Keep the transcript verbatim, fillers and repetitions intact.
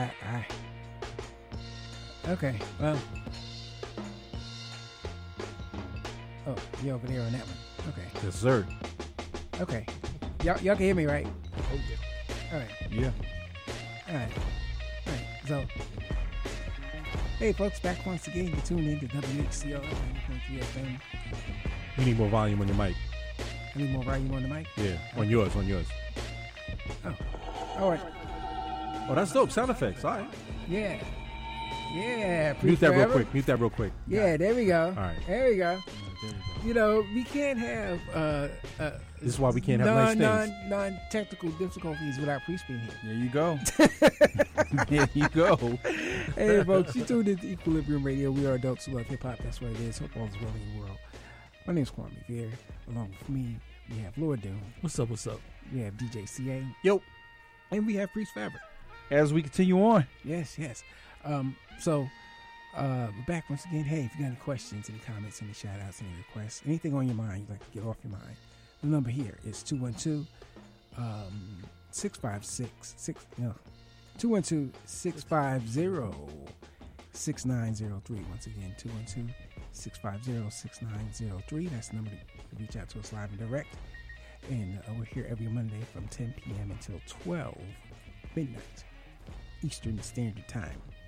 I, I. Okay, well. Oh, you over there on that one. Okay. Yes, sir. Okay. Y'all, y'all can hear me, right? Oh, yeah. All right. Yeah. All right. All right. So, hey, folks, back once again. You tune in to W H C O ninety point three F M. You need more volume on your mic. I need more volume on the mic? Yeah, on yours, on yours. Oh. All right. Oh, that's dope. Sound effects. All right. Yeah. Yeah. Mute that forever. real quick. Mute that real quick. Yeah, there we go. All right. There we go. There we go. You know, we can't have uh, uh, This is why we can't have non, nice things. non, non-technical difficulties without Priest being here. There you go. There you go. Hey, folks, you tuned into Equilibrium Radio. We are adults who love hip-hop. That's what it is. Hope all is well in the world. My name is Kwame Veer. Along with me, we have Lord Doom. What's up? What's up? We have D J C A. Yo. And we have Priest Fabric. As we continue on. Yes, yes. Um, so, uh, we're back once again. Hey, if you got any questions, any comments, any shout-outs, any requests, anything on your mind you'd like to get off your mind, the number here is two one two, six five six, six, no, two one two, six five zero, six nine zero three. Once again, two one two, six five zero, six nine zero three. That's the number to reach out to us live and direct. And uh, we're here every Monday from ten p.m. until twelve midnight Eastern Standard Time.